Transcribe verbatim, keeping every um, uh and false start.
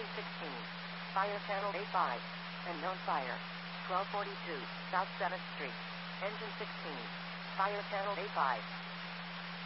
Engine sixteen. Fire channel A five. Unknown fire. twelve forty-two, South seventh Street. Engine sixteen. Fire channel A five.